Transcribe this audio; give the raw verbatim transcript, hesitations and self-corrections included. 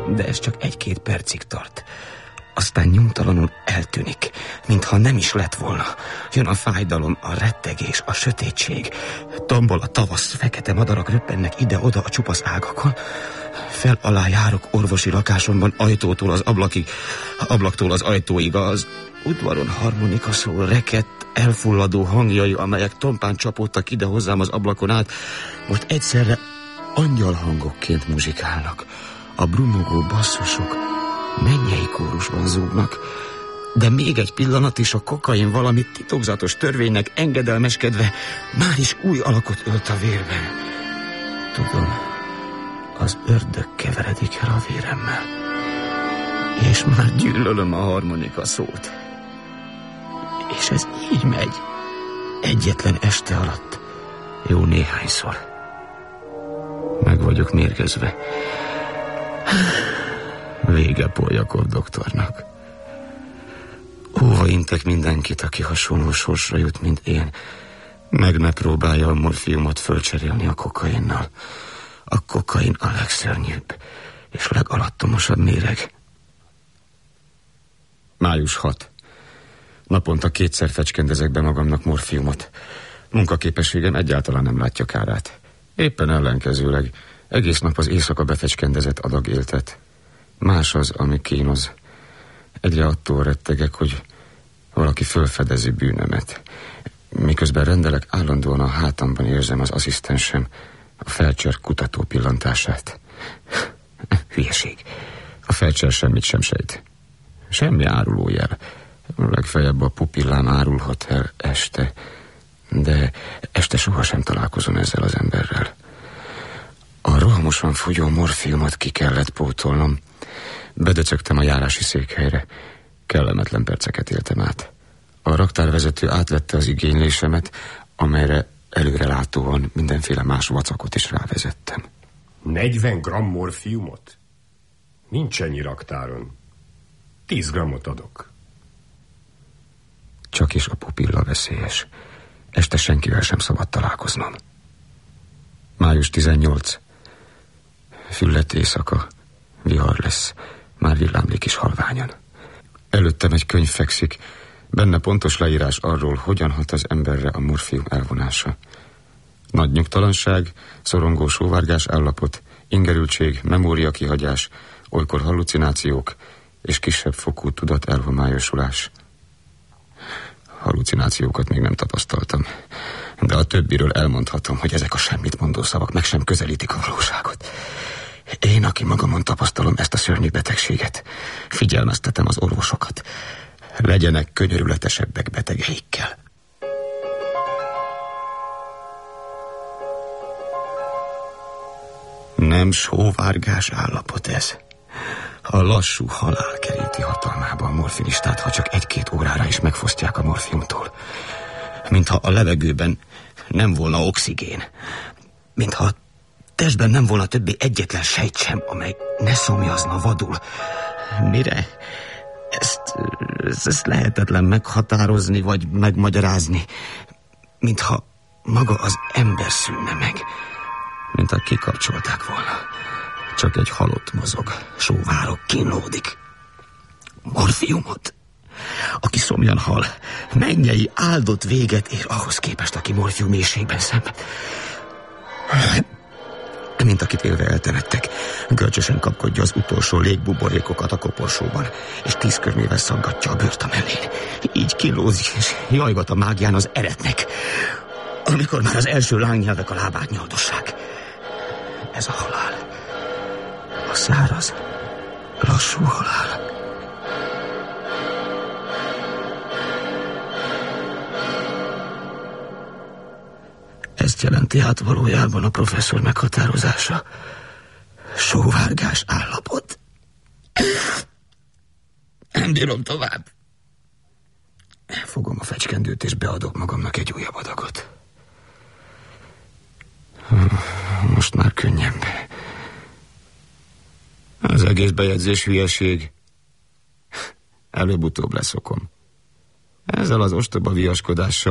de ez csak egy-két percig tart. Aztán nyomtalanul eltűnik, mintha nem is lett volna. Jön a fájdalom, a rettegés, a sötétség. Tombol a tavasz, fekete madarak röppennek ide-oda a csupasz ágakon. Fel alá járok orvosi lakásomban, ajtótól az ablakig, ablaktól az ajtóig. Az udvaron harmonika szól, rekett, elfulladó hangjai, amelyek tompán csapódtak ide hozzám az ablakon át, most egyszerre angyalhangokként muzsikálnak. A brumogó basszusok mennyei kórusban zúgnak, de még egy pillanat is a kokain valami titokzatos törvénynek engedelmeskedve már is új alakot ölt a vérben. Tudom, az ördög keveredik el a véremmel, és már gyűlölöm a harmonika szót. És ez így megy, egyetlen este alatt, jó néhányszor. Meg vagyok mérgezve. Vége Poljakov doktornak. Óva intek mindenkit, aki hasonló sorsra jut, mint én. Meg ne próbálja a morfiumot fölcserélni a kokainnal. A kokain a legszörnyűbb és legalattomosabb méreg. május hatodika. Naponta kétszer fecskendezek be magamnak morfiumot. Munkaképességem egyáltalán nem látja kárát. Éppen ellenkezőleg egész nap az éjszaka befecskendezett adag éltet. Más az, ami kínoz. Egyre attól rettegek, hogy valaki fölfedezi bűnömet. Miközben rendelek, állandóan a hátamban érzem az asszisztensem, a felcser kutató pillantását. Hülyeség. A felcser semmit sem sejt. Semmi árulójel. Legfeljebb a pupillám árulhat el este. De este sohasem találkozom ezzel az emberrel. A rohamosan fogyó morfiumot ki kellett pótolnom. Bedöcögtem a járási székhelyre. Kellemetlen perceket éltem át. A raktárvezető átvette az igénylésemet, amelyre előrelátóan mindenféle más vacakot is rávezettem. negyven gramm morfiumot? Nincs ennyi raktáron. tíz grammot adok. Csak is a pupilla veszélyes. Este senkivel sem szabad találkoznom. május tizennyolcadika. Füllet éjszaka. Vihar lesz. Már villámlik is halványan. Előttem egy könyv fekszik. Benne pontos leírás arról, hogyan hat az emberre a morfium elvonása. Nagy nyugtalanság, szorongó sóvárgás állapot, ingerültség, memóriakihagyás, olykor hallucinációk és kisebb fokú tudat elhomályosulás. Hallucinációkat még nem tapasztaltam, de a többiről elmondhatom, hogy ezek a semmit mondó szavak meg sem közelítik a valóságot. Én, aki magamon tapasztalom ezt a szörnyű betegséget, figyelmeztetem az orvosokat. Legyenek könyörületesebbek betegeikkel. Nem sóvárgás állapot ez. A lassú halál keríti hatalmába a morfinistát, ha csak egy-két órára is megfosztják a morfiumtól. Mintha a levegőben nem volna oxigén. Mintha a testben nem volna többé egyetlen sejt sem, amely ne szomjazna vadul. Mire? Ezt, ezt lehetetlen meghatározni vagy megmagyarázni. Mintha maga az ember szűnne meg. Mintha kikapcsolták volna. Csak egy halott mozog, sóvárok, kínlódik. Morfiumot? Aki szomjan hal, mennyei áldott véget ér ahhoz képest, aki morfium mélységben szenved. Mint akit élve eltemettek, görcsösen kapkodja az utolsó légbuborékokat a koporsóban, és tíz körmével szaggatja a bőrt a mellén. Így kínlózik, és jajgat a mágián az eretnek, amikor már az első lángnyelvek a lábát nyaldossák. Ez a halál. A száraz, lassú halál. Ezt jelenti át valójában a professzor meghatározása. Sóvárgás állapot. Nem bírom tovább. Fogom a fecskendőt, és beadok magamnak egy újabb adagot. Most már könnyebb. Az egész bejegyzés hülyeség. Előbb-utóbb leszokom. Ezzel az ostoba viaskodással